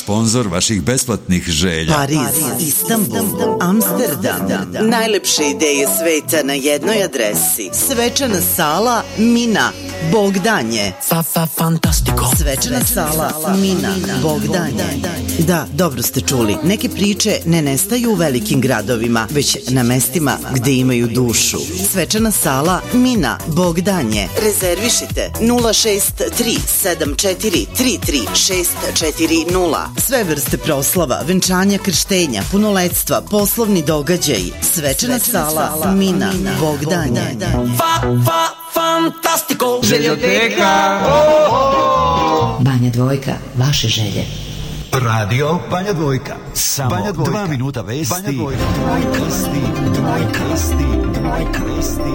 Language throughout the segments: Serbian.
sponzor vaših besplatnih želja. Pariz, Istanbul, Amsterdam. Najlepše ideje sveta na jednoj adresi. Svečana sala Mina. Bogdanje. Svečana sala Mina. Bogdanje. Da, dobro ste čuli. Neke priče ne nestaju u velikim gradovima, već na mestima gde imaju dušu. Svečana sala Mina. Bogdanje. Rezervišite 063-74-33-640. Sve vrste proslava, venčanja, krštenja, punoletstva, poslovni događaj. Svečana sala Mina. Bogdanje. Fantastico. Željoteka. Banja Dvojka, vaše želje. Radio Banja Dvojka. Samo Banja Dvojka. 2 minuta vesti. Banja Dvojka. Dvojka.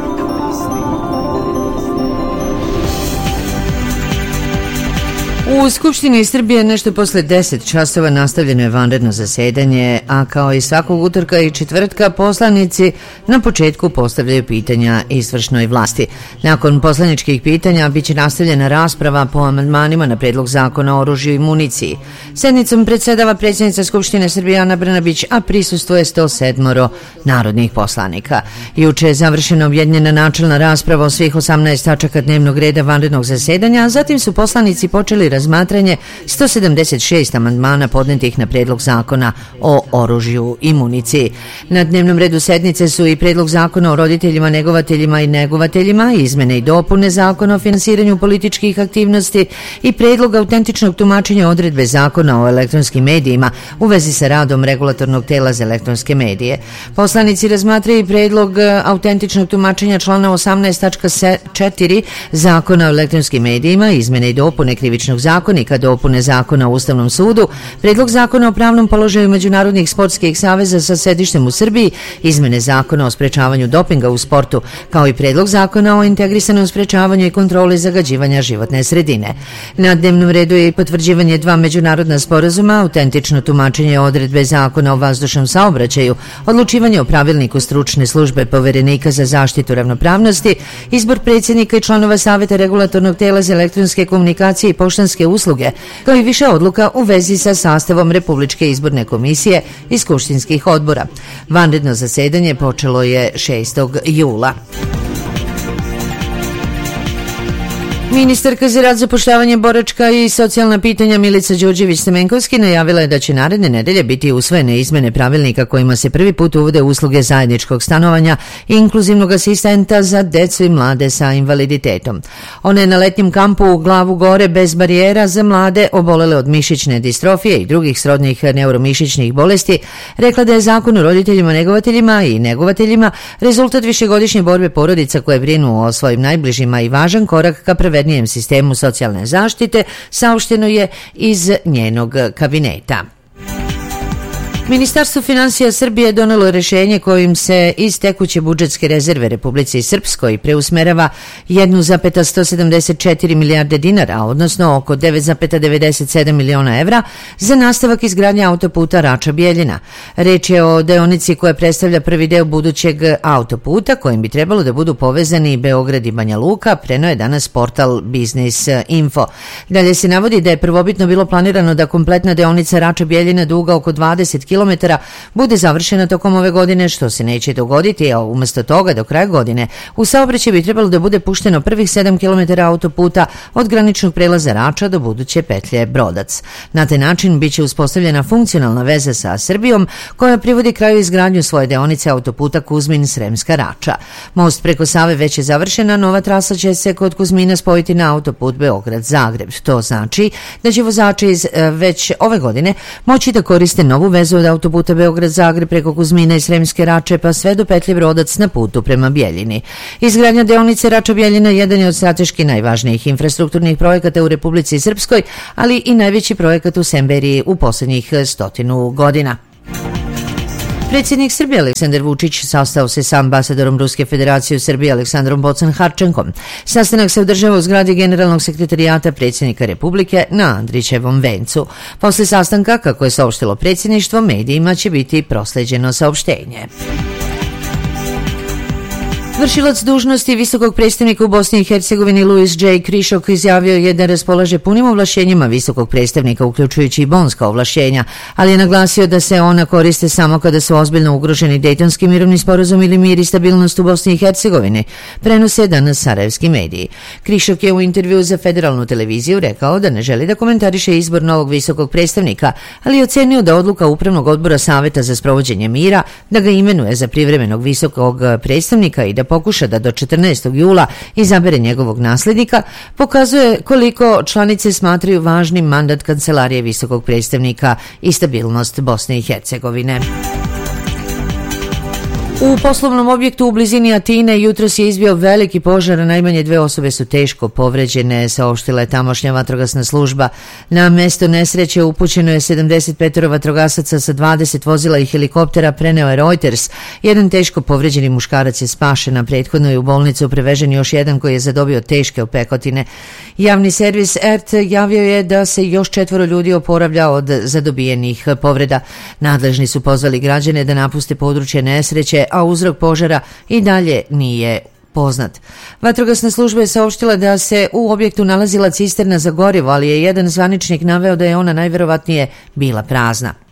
U Skupštini Srbije nešto posle 10 časova nastavljeno je vanredno zasedanje, a kao i svakog utorka i četvrtka poslanici na početku postavljaju pitanja izvršnoj vlasti. Nakon poslaničkih pitanja biće nastavljena rasprava po amandmanima na predlog zakona o oružju i municiji. Sednicom predsedava predsjednica Skupštine Srbije Ana Brnabić, a prisustvuje 107 narodnih poslanika. Juče je završena objedinjena načelna rasprava o svih 18 tačaka dnevnog reda vanrednog zasedanja, a zatim su poslanici počeli razmatranje 176 amandmana podnetih na predlog zakona o oružju i municiji. Na dnevnom redu sednice su i predlog zakona o roditeljima, negovateljima i negovateljima, izmene i dopune zakona o finansiranju političkih aktivnosti i predlog autentičnog tumačenja odredbe zakona o elektronskim medijima u vezi sa radom regulatornog tela za elektronske medije. Poslanici razmatraju i predlog autentičnog tumačenja člana 18.4 zakona o elektronskim medijima, izmene i dopune krivičnog zakonika, dopune zakona o Ustavnom sudu, predlog zakona o pravnom položaju međunarodnih sportskih saveza sa sedištem u Srbiji, izmene zakona o sprečavanju dopinga u sportu, kao i predlog zakona o integrisanom sprečavanju i kontroli zagađivanja životne sredine. Na dnevnom redu je i potvrđivanje 2 međunarodna sporazuma, autentično tumačenje odredbe zakona o vazdušnom saobraćaju, odlučivanje o pravilniku stručne službe Poverenika za zaštitu ravnopravnosti, izbor predsjednika i članova Saveta regulatornog tela za elektronske komunikacije i poštanske usluge, kao i više odluka u vezi sa sastavom Republičke izborne komisije i skupštinskih odbora. Vanredno zasedanje počelo je 6. jula. Ministarka za rad, zapošljavanje, boračka i socijalna pitanja Milica Đurđević-Stamenkovski najavila je da će naredne nedelje biti usvojene izmene pravilnika kojima se prvi put uvode usluge zajedničkog stanovanja i inkluzivnog asistenta za decu i mlade sa invaliditetom. Ona je na letnjem kampu u Glavu Gore bez barijera za mlade obolele od mišićne distrofije i drugih srodnih neuromišićnih bolesti rekla da je zakon o roditeljima, negovateljima i negovateljima rezultat višegodišnje borbe porodica koje brinu o svojim najbližima i važan korak ka preveniranijem sistemu socijalne zaštite, saopšteno je iz njenog kabineta. Ministarstvo finansija Srbije donelo rešenje kojim se iz tekuće budžetske rezerve Republici Srpskoj preusmerava 1,174 milijarde dinara, odnosno oko 9,97 miliona evra za nastavak izgradnje autoputa Rača-Bjeljina. Reč je o deonici koja predstavlja prvi deo budućeg autoputa kojim bi trebalo da budu povezani Beograd i Banja Luka, preneo je danas portal Biznis Info. Dalje se navodi da je prvobitno bilo planirano da kompletna deonica Rača-Bjeljina duga oko 20 km bude završena tokom ove godine, što se neće dogoditi, a umesto toga do kraja godine u saobraćaj bi trebalo da bude pušteno prvih 7 km autoputa od graničnog prelaza Rača do buduće petlje Brodac. Na taj način biće uspostavljena funkcionalna veza sa Srbijom koja privodi kraju izgradnju svoje deonice autoputa Kuzmin-Sremska Rača. Most preko Save već je završena, nova trasa će se kod Kuzmina spojiti na autoput Beograd-Zagreb. To znači da će vozači već ove godine moći da koriste novu vezu od autoputa Beograd-Zagreb preko Kuzmina i Sremske Rače pa sve do petlje Brodac na putu prema Bjeljini. Izgradnja deonice Rača-Bjeljina jedan je od strateški najvažnijih infrastrukturnih projekata u Republici Srpskoj, ali i najveći projekat u Semberiji u posljednjih 100 godina. Predsjednik Srbije Aleksandar Vučić sastao se sa ambasadorom Ruske federacije u Srbiji Aleksandrom Bocan-Harčenkom. Sastanak se održava u zgradi Generalnog sekretarijata predsjednika Republike na Andrićevom vencu. Posle sastanka, kako je saopštilo predsjedništvo, medijima će biti prosleđeno saopštenje. Vršilac dužnosti visokog predstavnika u Bosni i Hercegovini Louis J. Krišok izjavio je da raspolaže punim ovlašćenjima visokog predstavnika, uključujući i bonska ovlašćenja, ali je naglasio da se ona koriste samo kada su ozbiljno ugroženi Dejtonski mirovni sporazum ili mir i stabilnost u Bosni i Hercegovini, prenose danas sarajevski mediji. Krišok je u intervju za federalnu televiziju rekao da ne želi da komentariše izbor novog visokog predstavnika, ali je ocenio da odluka Upravnog odbora Saveta za sprovođenje mira da ga imenuje za privremenog visokog predstavnika i da pokuša da do 14. jula izabere njegovog naslednika, pokazuje koliko članice smatraju važnim mandat Kancelarije visokog predstavnika i stabilnost Bosne i Hercegovine. U poslovnom objektu u blizini Atine jutros je izbio veliki požar, a najmanje 2 osobe su teško povređene, saopštila je tamošnja vatrogasna služba. Na mesto nesreće upućeno je 75 vatrogasaca sa 20 vozila i helikoptera, preneo je Reuters. Jedan teško povređeni muškarac je spašen, a prethodno je u bolnicu prevežen još jedan koji je zadobio teške opekotine. Javni servis ERT javio je da se još 4 ljudi oporavlja od zadobijenih povreda. Nadležni su pozvali građane da napuste područje nesreće, a uzrok požara i dalje nije poznat. Vatrogasna služba je saopštila da se u objektu nalazila cisterna za gorivo, ali je jedan zvaničnik naveo da je ona najverovatnije bila prazna.